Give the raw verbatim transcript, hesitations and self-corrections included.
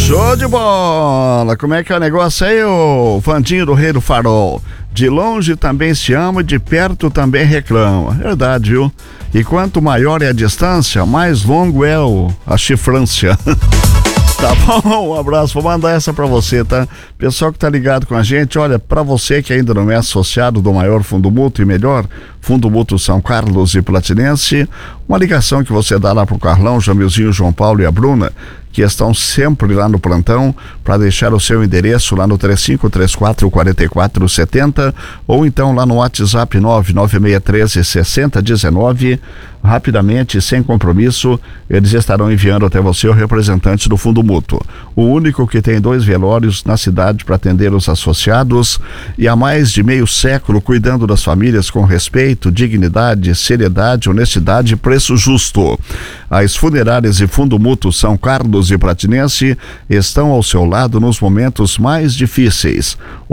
Show de bola! Como é que é o negócio aí, ô Vandinho do Rei do Farol? De longe também se ama e de perto também reclama. Verdade, viu? E quanto maior é a distância, mais longo é o, a chifrância. Tá bom? Um abraço, vou mandar essa pra você, tá? Pessoal que tá ligado com a gente, olha, pra você que ainda não é associado do maior fundo mútuo e melhor, Fundo Mútuo São Carlos e Platinense, uma ligação que você dá lá pro Carlão, Jamilzinho, João Paulo e a Bruna, que estão sempre lá no plantão, para deixar o seu endereço lá no três cinco três quatro, quatro quatro sete zero ou então lá no WhatsApp nove nove seis um três, seis zero um nove. Rapidamente, sem compromisso, eles estarão enviando até você o representante do Fundo Mútuo, o único que tem dois velórios na cidade para atender os associados e há mais de meio século cuidando das famílias com respeito, dignidade, seriedade, honestidade e preço justo. As funerárias e Fundo Mútuo São Carlos e Platinense estão ao seu lado nos momentos mais difíceis.